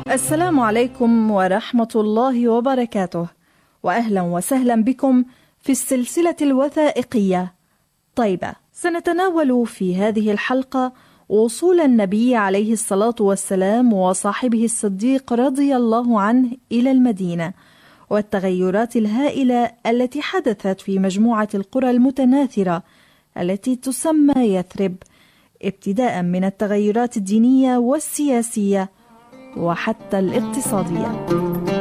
السلام عليكم ورحمة الله وبركاته، وأهلا وسهلا بكم في السلسلة الوثائقية طيبة. سنتناول في هذه الحلقة وصول النبي عليه الصلاة والسلام وصاحبه الصديق رضي الله عنه إلى المدينة، والتغيرات الهائلة التي حدثت في مجموعة القرى المتناثرة التي تسمى يثرب، ابتداء من التغيرات الدينية والسياسية وحتى الاقتصادية.